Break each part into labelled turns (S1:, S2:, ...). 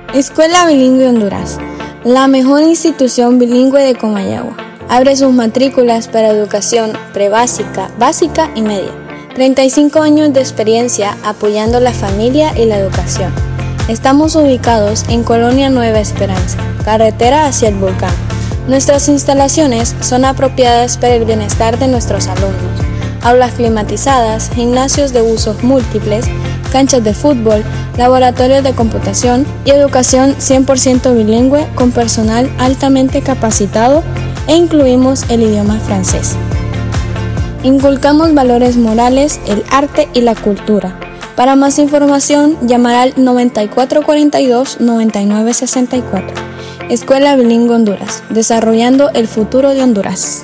S1: Escuela Bilingüe Honduras, la mejor institución bilingüe de Comayagua. Abre sus matrículas para educación prebásica, básica y media. 35 años de experiencia apoyando la familia y la educación. Estamos ubicados en Colonia Nueva Esperanza, carretera hacia el volcán. Nuestras instalaciones son apropiadas para el bienestar de nuestros alumnos. Aulas climatizadas, gimnasios de usos múltiples, canchas de fútbol, laboratorios de computación y educación 100% bilingüe con personal altamente capacitado e incluimos el idioma francés. Inculcamos valores morales, el arte y la cultura. Para más información, llamar al 9442-9964. Escuela Bilingüe Honduras, desarrollando el futuro de Honduras.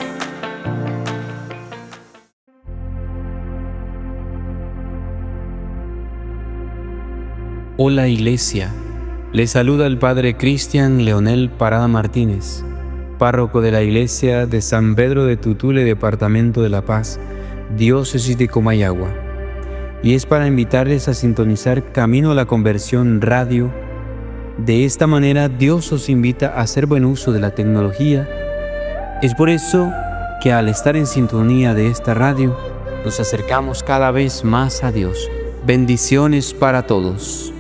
S2: Hola Iglesia, les saluda el Padre Cristian Leonel Parada Martínez, párroco de la Iglesia de San Pedro de Tutule, Departamento de La Paz, Diócesis de Comayagua. Y es para invitarles a sintonizar Camino a la Conversión Radio. De esta manera Dios os invita a hacer buen uso de la tecnología. Es por eso que al estar en sintonía de esta radio, nos acercamos cada vez más a Dios. Bendiciones para todos.